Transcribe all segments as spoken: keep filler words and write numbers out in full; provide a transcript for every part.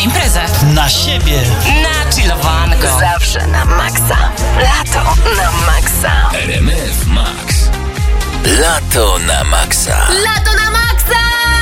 imprezę. Na siebie. Na chillowanko. Zawsze na maksa. Lato na maksa. R M F Max. Lato na maksa. Lato na maksa!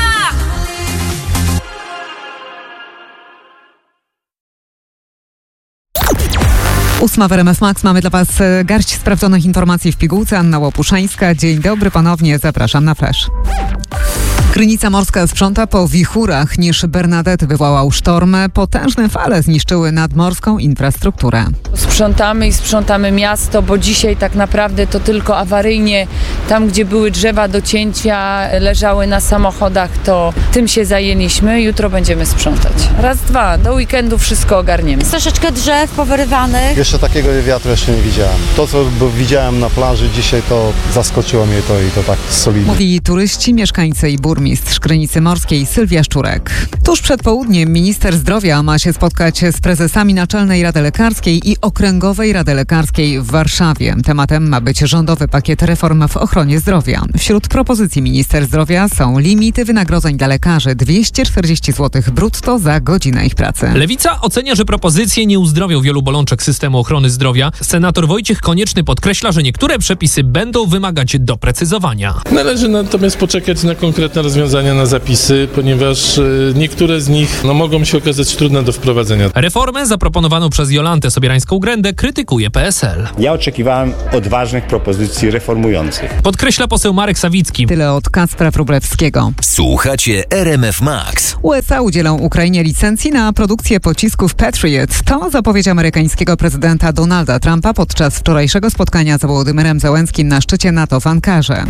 Ósma w R M F Max. Mamy dla Was garść sprawdzonych informacji w pigułce. Anna Łopuszańska. Dzień dobry ponownie. Zapraszam na Flash. Krynica morska sprząta po wichurach. Niż Bernadette wywołał sztorm. Potężne fale zniszczyły nadmorską infrastrukturę. Sprzątamy i sprzątamy miasto, bo dzisiaj tak naprawdę to tylko awaryjnie tam, gdzie były drzewa do cięcia, leżały na samochodach, to tym się zajęliśmy. Jutro będziemy sprzątać. Raz, dwa. Do weekendu wszystko ogarniemy. Jest troszeczkę drzew powyrywanych. Jeszcze takiego wiatru jeszcze nie widziałem. To, co widziałem na plaży dzisiaj, to zaskoczyło mnie to i to tak solidnie. Mówi turyści, mieszkańcy i burmistrz Krynicy Morskiej Sylwia Szczurek. Tuż przed południem minister zdrowia ma się spotkać z prezesami Naczelnej Rady Lekarskiej i Okręgowej Rady Lekarskiej w Warszawie. Tematem ma być rządowy pakiet reform w ochronie zdrowia. Wśród propozycji minister zdrowia są limity wynagrodzeń dla lekarzy dwieście czterdzieści złotych brutto za godzinę ich pracy. Lewica ocenia, że propozycje nie uzdrowią wielu bolączek systemu ochrony zdrowia. Senator Wojciech Konieczny podkreśla, że niektóre przepisy będą wymagać doprecyzowania. Należy natomiast poczekać na konkretne rozwiązania, na zapisy, ponieważ y, niektóre z nich no, mogą się okazać trudne do wprowadzenia. Reformę zaproponowaną przez Jolantę Sobierańską-Grędę krytykuje P S L. Ja oczekiwałem odważnych propozycji reformujących. Podkreśla poseł Marek Sawicki. Tyle od Kacpra Wróblewskiego. Słuchacie R M F Max. U S A udzielą Ukrainie licencji na produkcję pocisków Patriot. To zapowiedź amerykańskiego prezydenta Donalda Trumpa podczas wczorajszego spotkania z Wołodymyrem Zełenskim na szczycie NATO w Ankarze.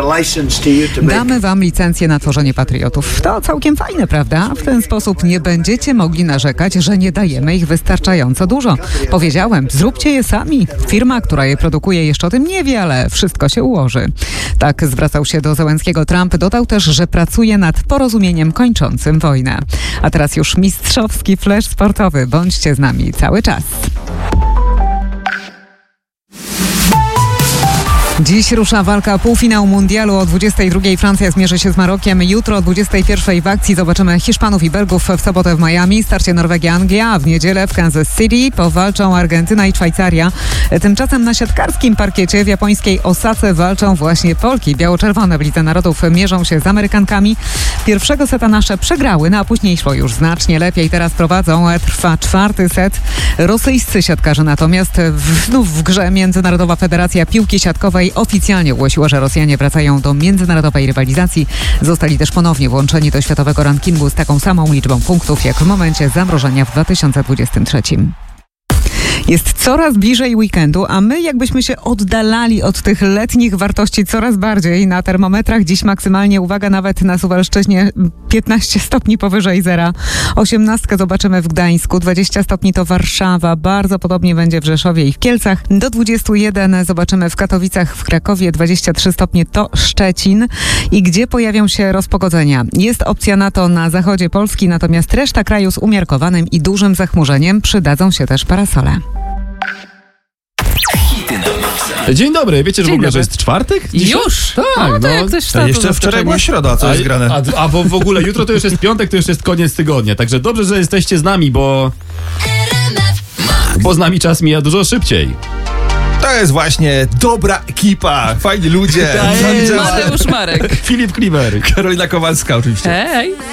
Damy wam licencję na tworzenie patriotów. To całkiem fajne, prawda? W ten sposób nie będziecie mogli narzekać, że nie dajemy ich wystarczająco dużo. Powiedziałem, zróbcie je sami. Firma, która je produkuje, jeszcze o tym nie wie, ale wszystko się ułoży. Tak zwracał się do Zełenskiego Trump. Dodał też, że pracuje nad porozumieniem kończącym wojnę. A teraz już mistrzowski flash sportowy. Bądźcie z nami cały czas. Dziś rusza walka o półfinał mundialu. O dwudziestej drugiej Francja zmierzy się z Marokiem. Jutro o dwudziestej pierwszej w akcji zobaczymy Hiszpanów i Belgów, w sobotę w Miami. Starcie Norwegia-Anglia, a w niedzielę w Kansas City powalczą Argentyna i Szwajcaria. Tymczasem na siatkarskim parkiecie w japońskiej Osace walczą właśnie Polki. Biało-czerwone w Lidze Narodów mierzą się z Amerykankami. Pierwszego seta nasze przegrały, no a później szło już znacznie lepiej. Teraz prowadzą. Trwa czwarty set. Rosyjscy siatkarze natomiast w, znów w grze. Międzynarodowa Federacja Piłki Siatkowej oficjalnie ogłosiła, że Rosjanie wracają do międzynarodowej rywalizacji. Zostali też ponownie włączeni do światowego rankingu z taką samą liczbą punktów jak w momencie zamrożenia w dwa tysiące dwudziestym trzecim. Jest coraz bliżej weekendu, a my jakbyśmy się oddalali od tych letnich wartości coraz bardziej. Na termometrach dziś maksymalnie, uwaga, nawet na Suwalszczyźnie piętnaście stopni powyżej zera. osiemnastkę zobaczymy w Gdańsku, dwadzieścia stopni to Warszawa, bardzo podobnie będzie w Rzeszowie i w Kielcach. Do dwudziestu jeden zobaczymy w Katowicach, w Krakowie, dwadzieścia trzy stopnie to Szczecin. I gdzie pojawią się rozpogodzenia? Jest opcja na to na zachodzie Polski, natomiast reszta kraju z umiarkowanym i dużym zachmurzeniem. Przydadzą się też parasole. Dzień dobry, wiecie, że Dzień w ogóle, dobry. że jest czwartek? Dzisiaj? Już? Tak, No, to no. jak coś to Jeszcze to wczoraj była środa, a co jest grane? A, a bo w ogóle jutro to już jest piątek, to już jest koniec tygodnia, także dobrze, że jesteście z nami, bo... Bo z nami czas mija dużo szybciej. To jest właśnie dobra ekipa, fajni ludzie. Mateusz Marek. Filip Klimer. Karolina Kowalska oczywiście. Hej.